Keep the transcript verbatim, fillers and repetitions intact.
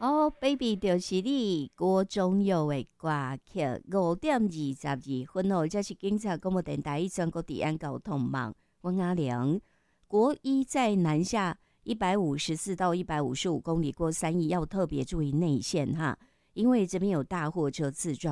哦 ，baby 就是你郭中佑的歌曲，五点二十二分哦，这是警察广播电台全国治安交通网，温阿良。国一在南下一百五十四到一百五十五公里过三义，要特别注意内线哈，因为这边有大货车自撞。